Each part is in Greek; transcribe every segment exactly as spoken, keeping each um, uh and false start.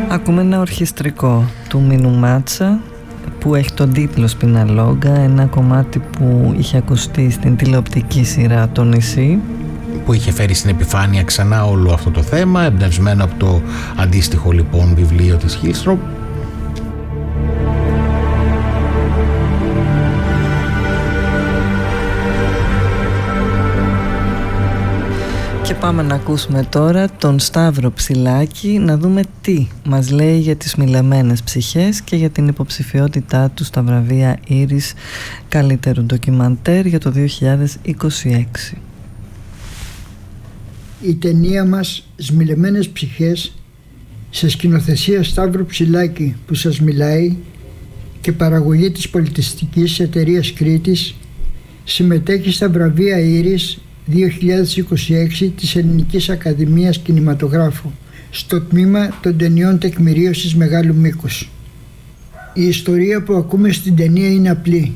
Ακούμε ένα ορχιστρικό του Μίνου Μάτσα που έχει τον τίτλο Σπιναλόγκα, ένα κομμάτι που είχε ακουστεί στην τηλεοπτική σειρά «Το νησί», που είχε φέρει στην επιφάνεια ξανά όλο αυτό το θέμα, εμπνευσμένο από το αντίστοιχο λοιπόν βιβλίο της Χίλστρομ. Και πάμε να ακούσουμε τώρα τον Σταύρο Ψηλάκη, να δούμε τι μας λέει για τις μηλεμένες ψυχές και για την υποψηφιότητά του στα βραβεία Ήρις καλύτερου ντοκιμαντέρ για το δύο χιλιάδες είκοσι έξι. Η ταινία μας «Σμιλεμένες ψυχές» σε σκηνοθεσία Σταύρου Ψηλάκη που σας μιλάει και παραγωγή της πολιτιστικής εταιρείας Κρήτης συμμετέχει στα βραβεία Ήρις δύο χιλιάδες είκοσι έξι της Ελληνικής Ακαδημίας Κινηματογράφου στο τμήμα των ταινιών τεκμηρίωσης μεγάλου μήκους. Η ιστορία που ακούμε στην ταινία είναι απλή.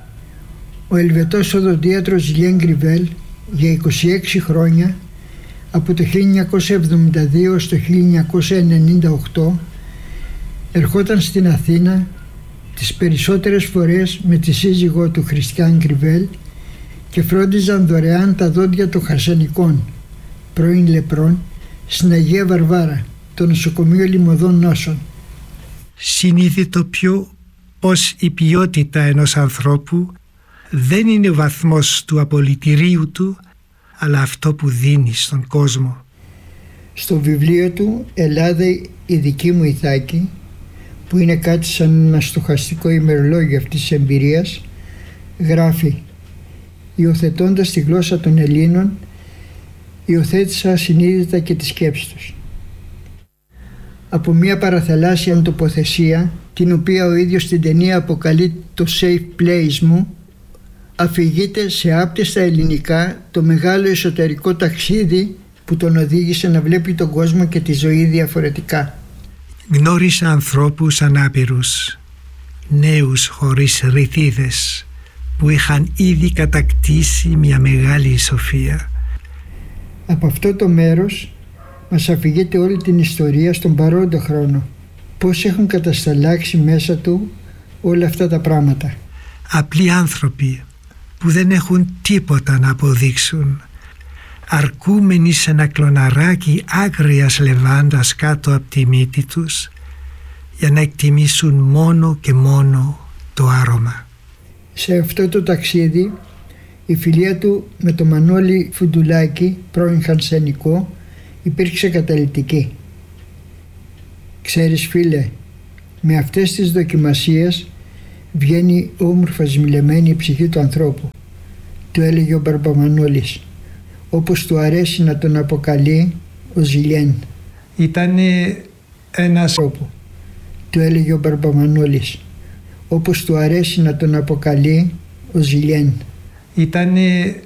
Ο Ελβετός οδοντίατρος Ζιλιέν Γκριβέλ για είκοσι έξι χρόνια, από το χίλια εννιακόσια εβδομήντα δύο στο χίλια εννιακόσια ενενήντα οκτώ, ερχόταν στην Αθήνα τις περισσότερες φορές με τη σύζυγό του Χριστιάν Γκριβέλ και φρόντιζαν δωρεάν τα δόντια των Χαρσενικών, πρώην λεπρών, στην Αγία Βαρβάρα, το νοσοκομείο Λιμωδών Νόσων. Συνειδητοποιώ πως η ποιότητα ενός ανθρώπου δεν είναι ο βαθμός του απολυτηρίου του, αλλά αυτό που δίνει στον κόσμο. Στο βιβλίο του «Ελλάδα η δική μου Ιθάκη», που είναι κάτι σαν ένα στοχαστικό ημερολόγιο αυτής της εμπειρίας, γράφει: «Υιοθετώντας τη γλώσσα των Ελλήνων, υιοθέτησα ασυνείδητα και τη σκέψη τους». Από μια παραθαλάσσια τοποθεσία, την οποία ο ίδιος στην ταινία αποκαλεί το safe place μου, αφηγείται σε άπτεστα ελληνικά το μεγάλο εσωτερικό ταξίδι που τον οδήγησε να βλέπει τον κόσμο και τη ζωή διαφορετικά. Γνώρισα ανθρώπους ανάπηρους, νέους χωρίς ρηθίδες, που είχαν ήδη κατακτήσει μια μεγάλη σοφία. Από αυτό το μέρος μας αφηγείται όλη την ιστορία στον παρόντα χρόνο. Πώς έχουν κατασταλάξει μέσα του όλα αυτά τα πράγματα. Απλοί άνθρωποι που δεν έχουν τίποτα να αποδείξουν, αρκούμενοι σε ένα κλωναράκι άγριας λεβάντας κάτω από τη μύτη τους, για να εκτιμήσουν μόνο και μόνο το άρωμα. Σε αυτό το ταξίδι η φιλία του με τον Μανώλη Φουντουλάκη, πρώην Χαρσενικό, υπήρξε καταλυτική. «Ξέρεις φίλε, με αυτές τις δοκιμασίες βγαίνει όμορφα σμιλεμένη η ψυχή του ανθρώπου», του έλεγε ο Μπαρμπαμανόλης, όπως του αρέσει να τον αποκαλεί ο Ζιλιέν. Ήταν ένας ανθρώπου, του έλεγε ο Μπαρμπαμανόλης, όπως του αρέσει να τον αποκαλεί ο Ζιλιέν. Ήταν